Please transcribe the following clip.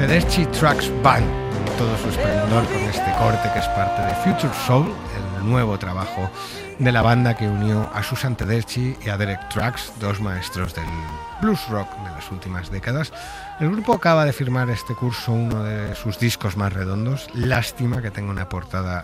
Tedeschi Trucks Band, en todo su esplendor, con este corte que es parte de Future Soul, el nuevo trabajo de la banda que unió a Susan Tedeschi y a Derek Trucks, dos maestros del blues rock de las últimas décadas. El grupo acaba de firmar este curso uno de sus discos más redondos. Lástima que tenga una portada